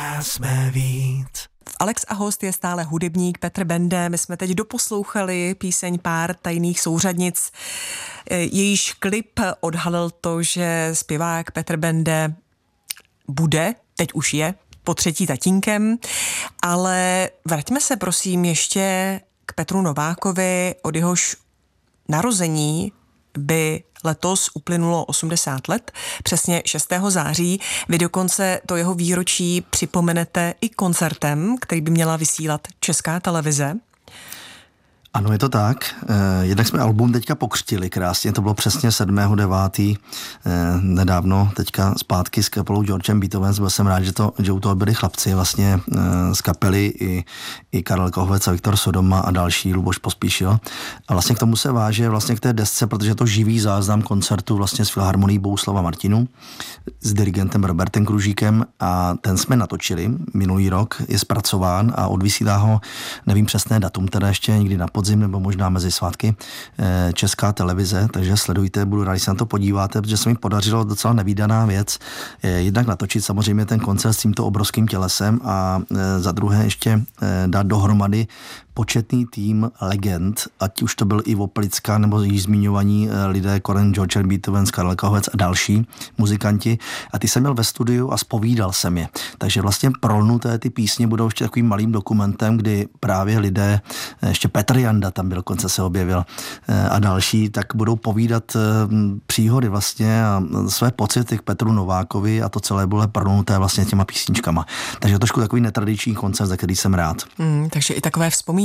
A jsme víc. Alex a host je stále hudebník Petr Bende. My jsme teď doposlouchali píseň Pár tajných souřadnic. Jejíž klip odhalil to, že zpěvák Petr Bende teď už je, po třetí tatínkem. Ale vraťme se prosím ještě k Petru Novákovi, od jehož narození by letos uplynulo 80 let, přesně 6. září. Vy dokonce to jeho výročí připomenete i koncertem, který by měla vysílat Česká televize. Ano, je to tak. Jednak jsme album teďka pokřtili krásně, to bylo přesně 7.9. Nedávno, teďka zpátky s kapelou Georgem Beethoven. Byl jsem rád, že u toho byli chlapci vlastně z kapely i Karel Kohvec a Viktor Sodoma a další, Luboš Pospíšil. A vlastně k tomu se váže vlastně k té desce, protože je to živý záznam koncertu vlastně s Filharmonií Bohuslava Martinu, s dirigentem Robertem Kružíkem, a ten jsme natočili minulý rok, je zpracován a odvysílá ho, nevím přesné datum, teda ještě někdy na podzim nebo možná mezi svátky, Česká televize, takže sledujte, budu rád, když se na to podíváte, protože se mi podařilo docela nevídaná věc, jednak natočit samozřejmě ten koncert s tímto obrovským tělesem a za druhé ještě dát dohromady početný tým legend, ať už to byl Ivo Plicka nebo již zmiňovaní lidé Koren George Beethoven, Karel Kohvec a další muzikanti. A ty jsem měl ve studiu a zpovídal jsem je. Takže vlastně prolnuté ty písně budou ještě takovým malým dokumentem, kdy právě lidé, ještě Petr Janda tam byl, dokonce se objevil, a další, tak budou povídat příhody vlastně a své pocity k Petru Novákovi, a to celé bylo prolnuté vlastně těma písničkama. Takže trošku takový netradiční koncert, za který jsem rád. Takže i takové vzpomínání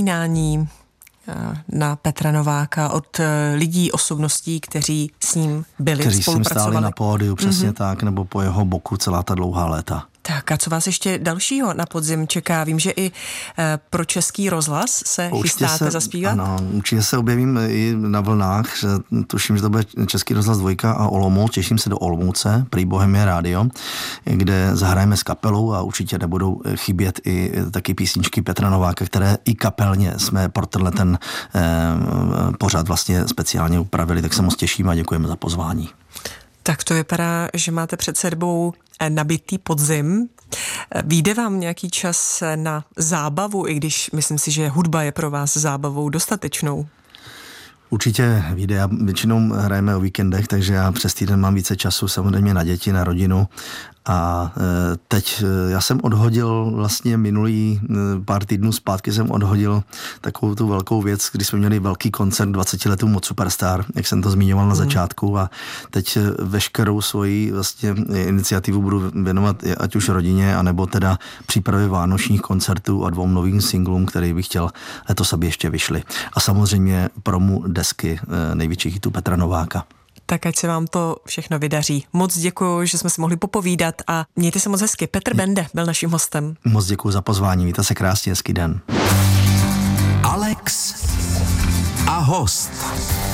na Petra Nováka od lidí, osobností, kteří s ním byli, kteří spolupracovali. Kteří stáli na pódiu, přesně tak, nebo po jeho boku celá ta dlouhá léta. Tak a co vás ještě dalšího na podzim čeká? Vím, že i pro Český rozhlas se chystáte zaspívat? Ano, určitě se objevím i na vlnách, že tuším, že to bude Český rozhlas 2 a Olomouc, těším se do Olomouce, prý Bohemia Radio, kde zahrajeme s kapelou a určitě nebudou chybět i taky písničky Petra Nováka, které i kapelně jsme pro ten pořad vlastně speciálně upravili, tak se moc těším a děkujeme za pozvání. Tak to vypadá, že máte před sebou nabitý podzim. Vyjde vám nějaký čas na zábavu, i když myslím si, že hudba je pro vás zábavou dostatečnou? Určitě vyjde. Já většinou hrajeme o víkendech, takže já přes týden mám více času samozřejmě na děti, na rodinu. A teď já jsem odhodil vlastně minulý pár týdnů zpátky jsem odhodil takovou tu velkou věc, kdy jsme měli velký koncert 20 letů Moc Superstar, jak jsem to zmiňoval na začátku, a teď veškerou svoji vlastně iniciativu budu věnovat ať už rodině, anebo teda přípravě vánočních koncertů a 2 novým singlům, který bych chtěl letos, aby ještě vyšly. A samozřejmě promu desky největších hitů Petra Nováka. Tak ať se vám to všechno vydaří. Moc děkuji, že jsme si mohli popovídat a mějte se moc hezky. Petr Bende byl naším hostem. Moc děkuji za pozvání, mějte se krásně, hezký den. Alex a host.